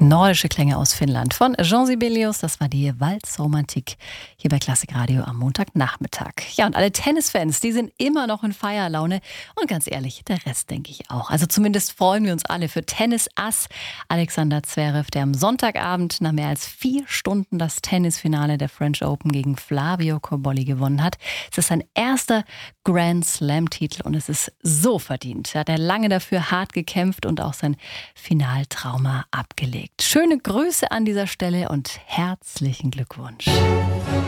Nordische Klänge aus Finnland von Jean Sibelius. Das war die Walzromantik hier bei Klassik Radio am Montagnachmittag. Ja, und alle Tennisfans, die sind immer noch in Feierlaune. Und ganz ehrlich, der Rest denke ich auch. Also zumindest freuen wir uns alle für Tennisass Alexander Zverev, der am Sonntagabend nach mehr als 4 Stunden das Tennisfinale der French Open gegen Flavio Cobolli gewonnen hat. Es ist sein erster Grand Slam-Titel und es ist so verdient. Er hat lange dafür hart gekämpft und auch sein Finaltrauma abgelegt. Schöne Grüße an dieser Stelle und herzlichen Glückwunsch.